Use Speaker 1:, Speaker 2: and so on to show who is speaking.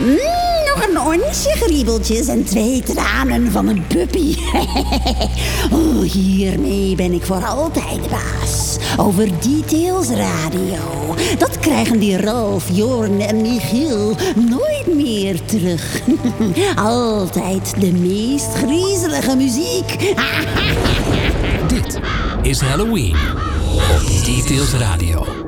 Speaker 1: Nog een onsje griebeltjes en 2 tranen van een puppy. Hiermee ben ik voor altijd de baas. Over Details Radio. Dat krijgen die Ralf, Jorn en Michiel nooit meer terug. Altijd de meest griezelige muziek.
Speaker 2: Dit is Halloween op Details Radio.